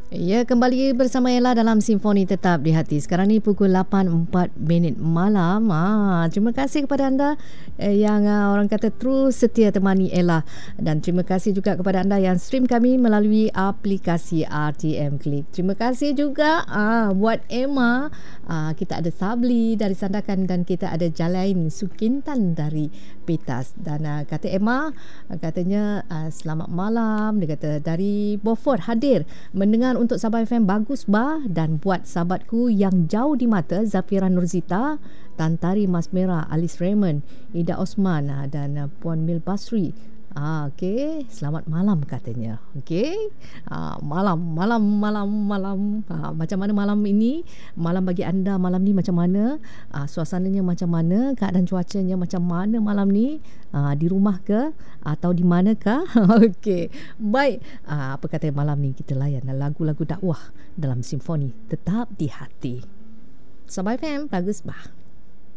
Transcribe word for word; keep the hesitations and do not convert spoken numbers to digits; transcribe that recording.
Ya, kembali bersama Ella dalam Simfoni Tetap di Hati. Sekarang ni pukul lapan empat minit malam. Ah, terima kasih kepada anda eh, yang uh, orang kata terus setia temani Ella. Dan terima kasih juga kepada anda yang stream kami melalui aplikasi R T M Click. Terima kasih juga ah, buat Emma. Ah, kita ada Sabli dari Sandakan dan kita ada Jalain Sukintan dari Petas. Dan uh, kata Emma, uh, katanya uh, selamat malam. Dia kata dari Beaufort hadir mendengar untuk Sabah F M bagus bah, dan buat sahabatku yang jauh di mata Zafira Nurzita, Tantari Mas Merah, Alice Raymond, Ida Osman dan Puan Mil Basri. Ah, okey, selamat malam katanya. Okey. Ah, malam, malam, malam, malam. Ah, macam mana malam ini? Malam bagi anda malam ni macam mana? Ah, suasananya macam mana? Keadaan cuacanya macam mana malam ni? Ah, di rumah ke atau di manakah? Okey. Baik. Ah, apa kata malam ni kita layan lagu-lagu dakwah dalam Simfoni Tetap di Hati. Sabah F M bagus bah.